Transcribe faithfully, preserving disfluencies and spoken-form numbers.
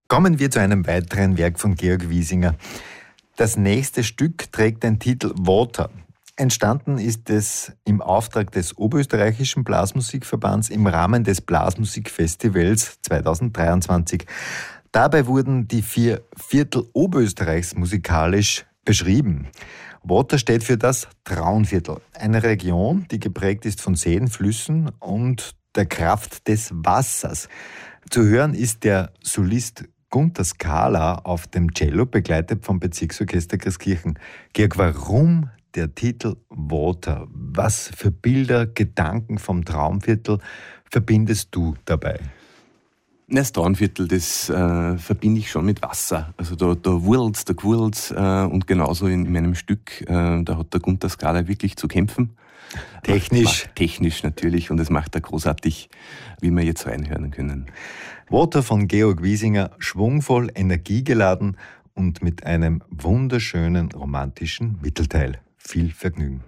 Kommen wir zu einem weiteren Werk von Georg Wiesinger. Das nächste Stück trägt den Titel Water. Entstanden ist es im Auftrag des Oberösterreichischen Blasmusikverbands im Rahmen des Blasmusikfestivals zweitausenddreiundzwanzig. Dabei wurden die vier Viertel Oberösterreichs musikalisch beschrieben. Water steht für das Traunviertel, eine Region, die geprägt ist von Seen, Flüssen und der Kraft des Wassers. Zu hören ist der Solist Gunter Skala auf dem Cello, begleitet vom Bezirksorchester Christkirchen. Georg, warum der Titel Water? Was für Bilder, Gedanken vom Traunviertel verbindest du dabei? Das Traunviertel, das äh, verbinde ich schon mit Wasser. Also da, da wurzelt's, da gewurzelt's äh, und genauso in meinem Stück, äh, da hat der Gunter Skala wirklich zu kämpfen. Technisch. Macht, macht technisch natürlich, und das macht er großartig, wie wir jetzt reinhören können. Water von Georg Wiesinger, schwungvoll, energiegeladen und mit einem wunderschönen romantischen Mittelteil. Viel Vergnügen.